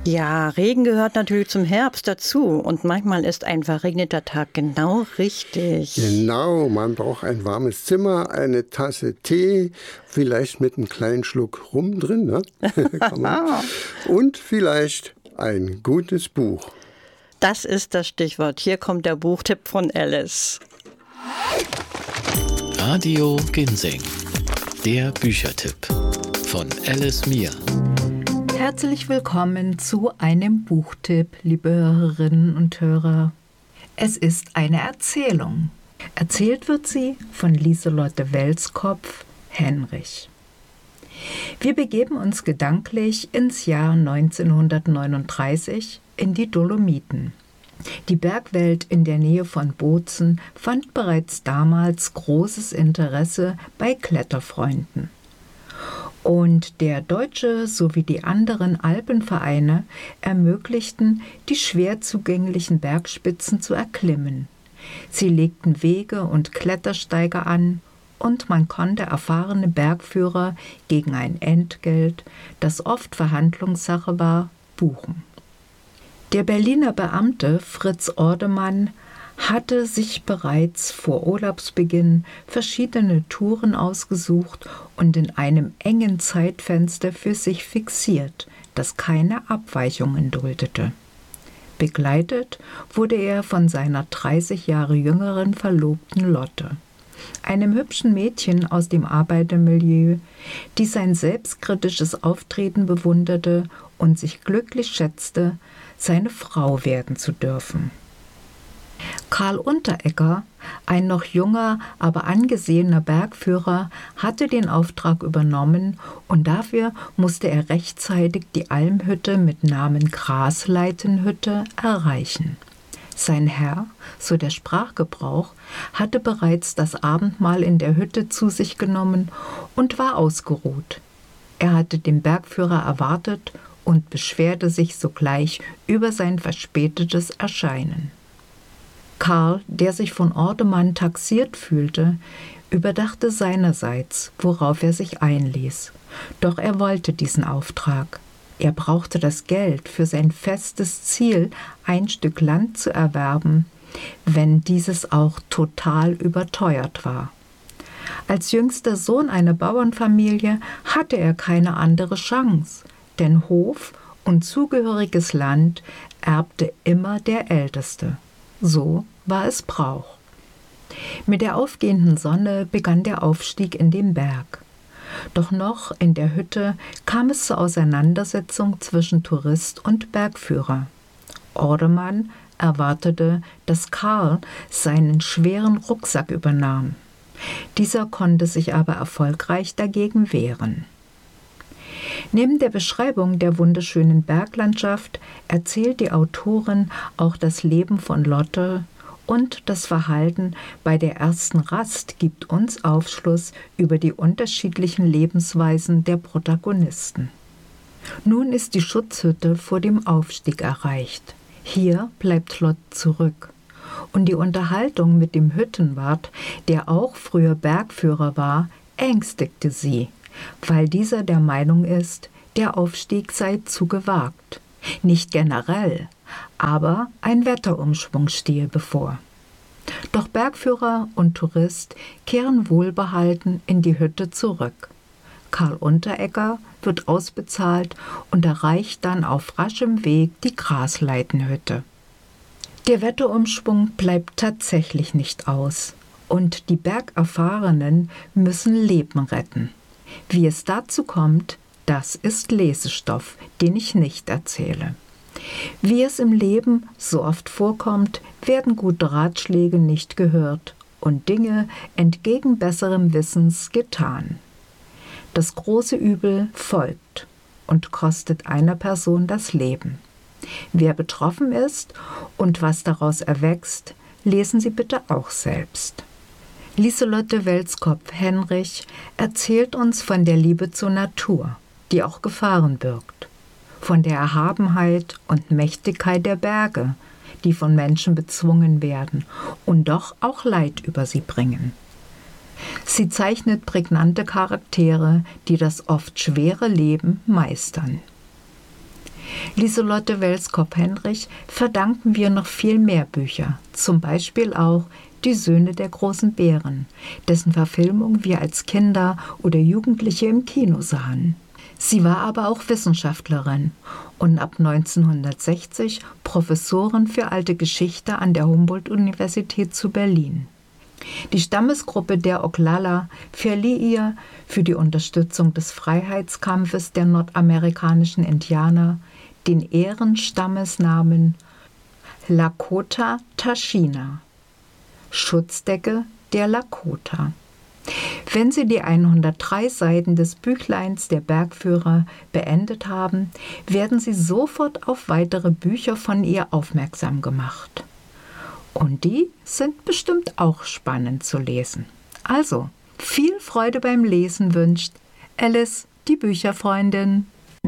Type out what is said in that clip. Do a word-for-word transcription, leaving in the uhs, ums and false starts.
Ja, Regen gehört natürlich zum Herbst dazu und manchmal ist ein verregneter Tag genau richtig. Genau, man braucht ein warmes Zimmer, eine Tasse Tee, vielleicht mit einem kleinen Schluck Rum drin, ne? Kann man. Und vielleicht ein gutes Buch. Das ist das Stichwort. Hier kommt der Buchtipp von Alice. Radio Ginseng, der Büchertipp von Alice Mier. Herzlich willkommen zu einem Buchtipp, liebe Hörerinnen und Hörer. Es ist eine Erzählung. Erzählt wird sie von Lieselotte Welskopf, Henrich. Wir begeben uns gedanklich ins Jahr neunzehnhundertneununddreißig in die Dolomiten. Die Bergwelt in der Nähe von Bozen fand bereits damals großes Interesse bei Kletterfreunden. Und der deutsche sowie die anderen Alpenvereine ermöglichten, die schwer zugänglichen Bergspitzen zu erklimmen. Sie legten Wege und Klettersteige an und man konnte erfahrene Bergführer gegen ein Entgelt, das oft Verhandlungssache war, buchen. Der Berliner Beamte Fritz Ordemann hatte sich bereits vor Urlaubsbeginn verschiedene Touren ausgesucht und in einem engen Zeitfenster für sich fixiert, das keine Abweichungen duldete. Begleitet wurde er von seiner dreißig Jahre jüngeren Verlobten Lotte, einem hübschen Mädchen aus dem Arbeitermilieu, die sein selbstkritisches Auftreten bewunderte und sich glücklich schätzte, seine Frau werden zu dürfen. Karl Unteregger, ein noch junger, aber angesehener Bergführer, hatte den Auftrag übernommen und dafür musste er rechtzeitig die Almhütte mit Namen Grasleitenhütte erreichen. Sein Herr, so der Sprachgebrauch, hatte bereits das Abendmahl in der Hütte zu sich genommen und war ausgeruht. Er hatte den Bergführer erwartet und beschwerte sich sogleich über sein verspätetes Erscheinen. Karl, der sich von Ordemann taxiert fühlte, überdachte seinerseits, worauf er sich einließ. Doch er wollte diesen Auftrag. Er brauchte das Geld für sein festes Ziel, ein Stück Land zu erwerben, wenn dieses auch total überteuert war. Als jüngster Sohn einer Bauernfamilie hatte er keine andere Chance, denn Hof und zugehöriges Land erbte immer der Älteste. So war es Brauch. Mit der aufgehenden Sonne begann der Aufstieg in den Berg. Doch noch in der Hütte kam es zur Auseinandersetzung zwischen Tourist und Bergführer. Ordemann erwartete, dass Karl seinen schweren Rucksack übernahm. Dieser konnte sich aber erfolgreich dagegen wehren. Neben der Beschreibung der wunderschönen Berglandschaft erzählt die Autorin auch das Leben von Lotte und das Verhalten bei der ersten Rast gibt uns Aufschluss über die unterschiedlichen Lebensweisen der Protagonisten. Nun ist die Schutzhütte vor dem Aufstieg erreicht. Hier bleibt Lotte zurück. Und die Unterhaltung mit dem Hüttenwart, der auch früher Bergführer war, ängstigte sie, weil dieser der Meinung ist, der Aufstieg sei zu gewagt. Nicht generell, aber ein Wetterumschwung stehe bevor. Doch Bergführer und Tourist kehren wohlbehalten in die Hütte zurück. Karl Unteregger wird ausbezahlt und erreicht dann auf raschem Weg die Grasleitenhütte. Der Wetterumschwung bleibt tatsächlich nicht aus und die Bergerfahrenen müssen Leben retten. Wie es dazu kommt, das ist Lesestoff, den ich nicht erzähle. Wie es im Leben so oft vorkommt, werden gute Ratschläge nicht gehört und Dinge entgegen besserem Wissens getan. Das große Übel folgt und kostet einer Person das Leben. Wer betroffen ist und was daraus erwächst, lesen Sie bitte auch selbst. Lieselotte Welskopf Henrich erzählt uns von der Liebe zur Natur, die auch Gefahren birgt, von der Erhabenheit und Mächtigkeit der Berge, die von Menschen bezwungen werden und doch auch Leid über sie bringen. Sie zeichnet prägnante Charaktere, die das oft schwere Leben meistern. Lieselotte Welskop-Henrich verdanken wir noch viel mehr Bücher, zum Beispiel auch Die Söhne der großen Bären, dessen Verfilmung wir als Kinder oder Jugendliche im Kino sahen. Sie war aber auch Wissenschaftlerin und ab neunzehnhundertsechzig Professorin für alte Geschichte an der Humboldt-Universität zu Berlin. Die Stammesgruppe der Oglala verlieh ihr für die Unterstützung des Freiheitskampfes der nordamerikanischen Indianer den Ehrenstammesnamen Lakota Tashina, Schutzdecke der Lakota. Wenn Sie die hundertdrei Seiten des Büchleins der Bergführer beendet haben, werden Sie sofort auf weitere Bücher von ihr aufmerksam gemacht. Und die sind bestimmt auch spannend zu lesen. Also, viel Freude beim Lesen wünscht Alice, die Bücherfreundin.